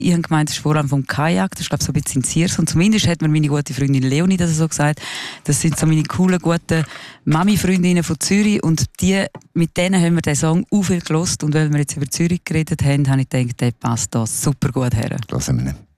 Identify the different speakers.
Speaker 1: Ich habe gemeint, das ist vor allem vom Kajak, das ist glaube ich so ein bisschen in Ziers. Und zumindest hat mir meine gute Freundin Leonie das so gesagt. Das sind so meine coolen, guten Mami-Freundinnen von Zürich und mit denen haben wir den Song auch viel gehört. Und weil wir jetzt über Zürich geredet haben, habe ich gedacht, der passt da super gut her.
Speaker 2: Lassen wir ihn.